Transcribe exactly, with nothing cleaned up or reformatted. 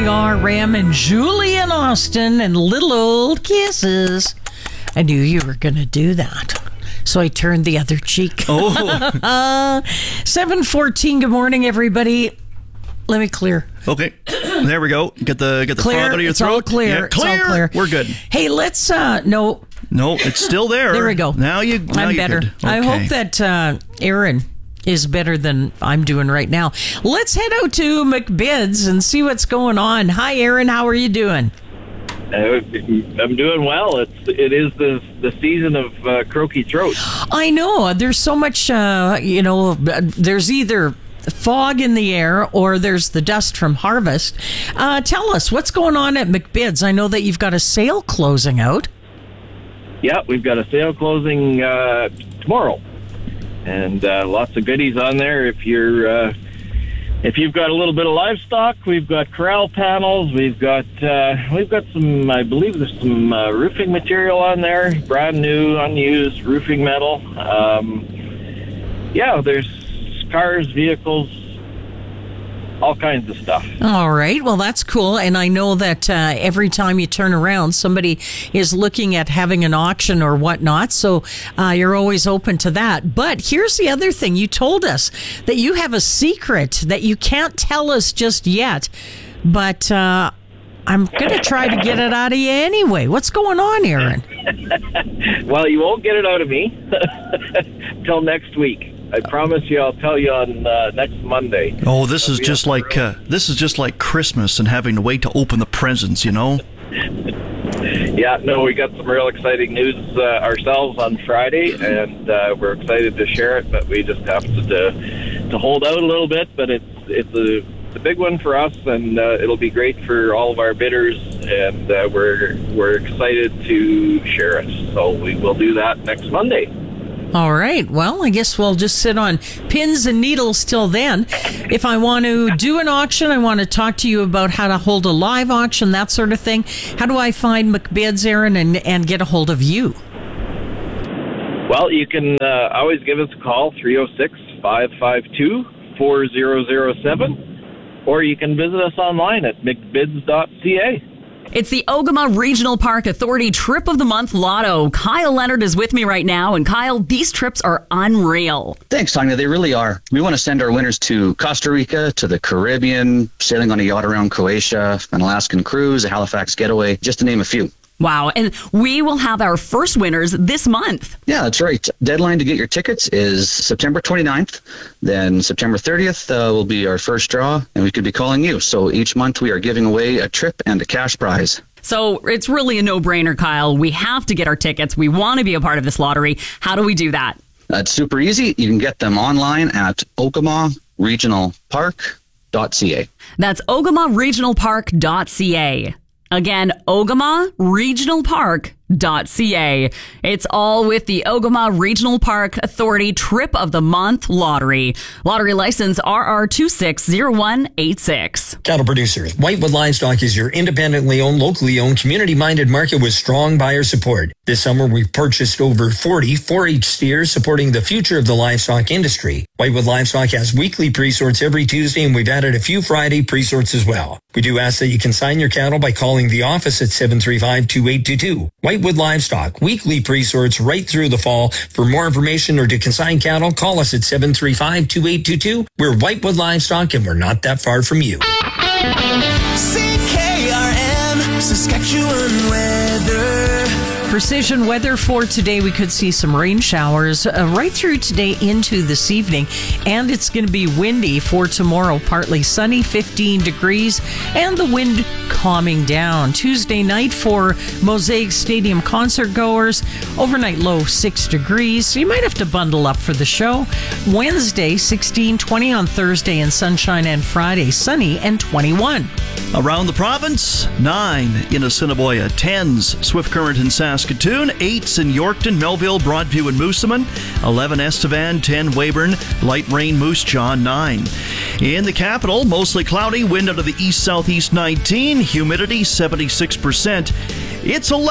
K R M and Julie in Austin and Little Old Kisses. I knew you were going to do that, so I turned the other cheek. Oh. seven fourteen, good morning, everybody. Let me clear. Okay, there we go. Get the get the Clear. frog out of your It's throat. all clear. Yeah, It's all clear. clear. We're good. Hey, let's, uh, no. No, it's still there. There we go. Now you. Now I'm you better. Good. I Okay. hope that uh, Aaron is better than I'm doing right now. Let's head out to McBid's and see what's going on. Hi, Aaron. How are you doing? Uh, I'm doing well. It's it is the the season of uh, croaky throat. I know. There's so much, uh, you know, there's either fog in the air or there's the dust from harvest. Uh, tell us, what's going on at McBid's? I know that you've got a sale closing out. Yeah, we've got a sale closing uh, tomorrow, and uh, lots of goodies on there. If you're uh, if you've got a little bit of livestock, we've got corral panels. We've got uh, we've got some. I believe there's some uh, roofing material on there, brand new, unused roofing metal. Um, yeah, there's cars, vehicles, all kinds of stuff. All right. Well, that's cool. And I know that uh, every time you turn around, somebody is looking at having an auction or whatnot. So uh, you're always open to that. But here's the other thing. You told us that you have a secret that you can't tell us just yet. But uh, I'm going to try to get it out of you anyway. What's going on, Aaron? Well, you won't get it out of me till next week. I promise you, I'll tell you on uh, next Monday. Oh, this is just like uh, this is just like Christmas and having to wait to open the presents. You know. Yeah, no, we got some real exciting news uh, ourselves on Friday, and uh, we're excited to share it. But we just have to to, to hold out a little bit. But it's it's a, it's a big one for us, and uh, it'll be great for all of our bidders. And uh, we're we're excited to share it. So we will do that next Monday. All right. Well, I guess we'll just sit on pins and needles till then. If I want to do an auction, I want to talk to you about how to hold a live auction, that sort of thing. How do I find McBid's, Aaron, and, and get a hold of you? Well, you can uh, always give us a call, three oh six, five five two, four oh oh seven, or you can visit us online at mcbids dot c a. It's the Ogama Regional Park Authority Trip of the Month Lotto. Kyle Leonard is with me right now. And Kyle, these trips are unreal. Thanks, Tanya. They really are. We want to send our winners to Costa Rica, to the Caribbean, sailing on a yacht around Croatia, an Alaskan cruise, a Halifax getaway, just to name a few. Wow. And we will have our first winners this month. Yeah, that's right. Deadline to get your tickets is September twenty-ninth. Then September thirtieth uh, will be our first draw, and we could be calling you. So each month we are giving away a trip and a cash prize. So it's really a no-brainer, Kyle. We have to get our tickets. We want to be a part of this lottery. How do we do that? That's super easy. You can get them online at ogama regional park dot c a. That's ogama regional park dot c a. Again, ogama regional park dot c a. It's all with the Ogama Regional Park Authority Trip of the Month Lottery. Lottery license R R two six zero one eight six. Cattle producers, Whitewood Livestock is your independently owned, locally owned, community-minded market with strong buyer support. This summer, we've purchased over forty four H steers supporting the future of the livestock industry. Whitewood Livestock has weekly pre-sorts every Tuesday, and we've added a few Friday pre-sorts as well. We do ask that you consign your cattle by calling the office at seven three five, two eight two two. Whitewood Livestock, weekly pre-sorts right through the fall. For more information or to consign cattle, call us at seven three five, two eight two two. We're Whitewood Livestock, and we're not that far from you. C K R M, Saskatchewan weather. Precision weather for today. We could see some rain showers uh, right through today into this evening, and it's going to be windy for tomorrow. Partly sunny, fifteen degrees, and the wind calming down. Tuesday night for Mosaic Stadium concert goers, overnight low six degrees, so you might have to bundle up for the show. Wednesday, sixteen, twenty on Thursday, and sunshine, and Friday, sunny and twenty-one. Around the province, nine in Assiniboia, tens Swift Current in Saskatoon, eights in Yorkton, Melville, Broadview, and Moosomin, eleven Estevan, ten Weyburn, light rain Moose Jaw, nine. In the capital, mostly cloudy, wind out of the east-southeast nineteen, humidity seventy-six percent. It's eleven.